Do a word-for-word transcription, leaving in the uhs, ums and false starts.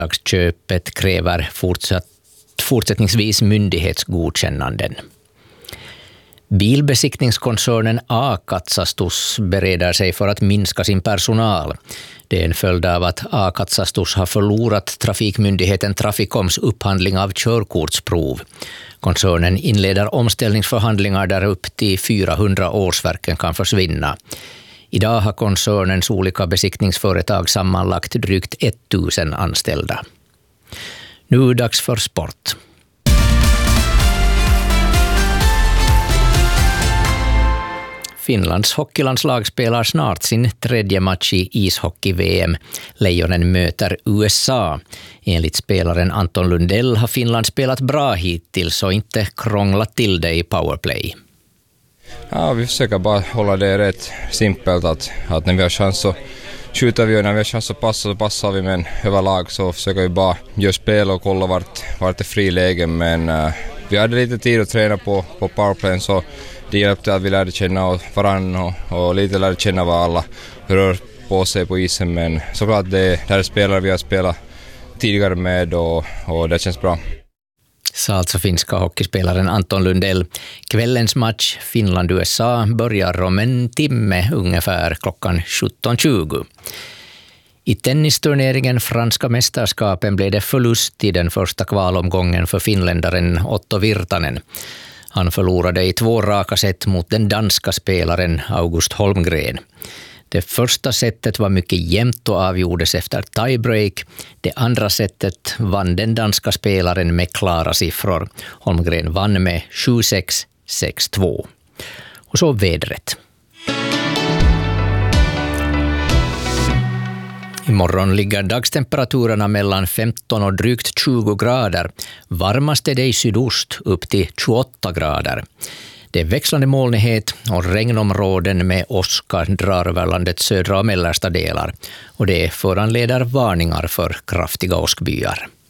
Köpet kräver fortsatt, fortsättningsvis myndighetsgodkännanden. Bilbesiktningskoncernen A-Katsastus bereder sig för att minska sin personal. Det är en följd av att A-Katsastus har förlorat trafikmyndigheten Traficoms upphandling av körkortsprov. Koncernen inleder omställningsförhandlingar där upp till fyrahundra årsverken kan försvinna. Idag har koncernens olika besiktningsföretag sammanlagt drygt tusen anställda. Nu är dags för sport. Finlands hockeylandslag spelar snart sin tredje match i ishockey-V M. Lejonen möter U S A. Enligt spelaren Anton Lundell har Finland spelat bra hittills och inte krånglat till det i powerplay. Ja, vi försöker bara hålla det rätt simpelt att, att när vi har chans så skjuter vi och när vi har chans att passa så passar vi, men överlag så försöker vi bara göra spel och kolla vart, vart det är fri lägen, men uh, vi hade lite tid att träna på, på powerplayen så det hjälpte att vi lärde känna varandra och, och lite lärde känna vad alla rör på sig på isen, men såklart det, det är spelare vi har spelat tidigare med och, och det känns bra. Sa alltså finska hockeyspelaren Anton Lundell. Kvällens match Finland-U S A börjar om en timme ungefär klockan sjutton tjugo. I tennisturneringen Franska mästerskapen blev det förlust i den första kvalomgången för finländaren Otto Virtanen. Han förlorade i två raka set mot den danska spelaren August Holmgren. Det första setet var mycket jämnt och avgjordes efter tiebreak. Det andra setet vann den danska spelaren med klara siffror. Holmgren vann med sju sex, sex två. Och så vädret. Imorgon ligger dagstemperaturen mellan femton och drygt tjugo grader. Varmast är det i sydost upp till tjugoåtta grader. Det är växlande molnighet och regnområden med åska drar över landets södra och mellersta delar. Och det föranleder varningar för kraftiga åskbyar.